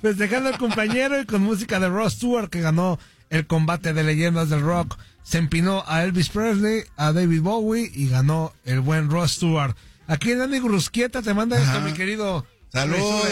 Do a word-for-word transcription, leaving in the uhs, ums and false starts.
Festejando al compañero y con música de Rod Stewart, que ganó el combate de leyendas del rock. Se empinó a Elvis Presley, a David Bowie y ganó el buen Rod Stewart. Aquí Dani Grusquieta te manda esto, mi querido. Saludos.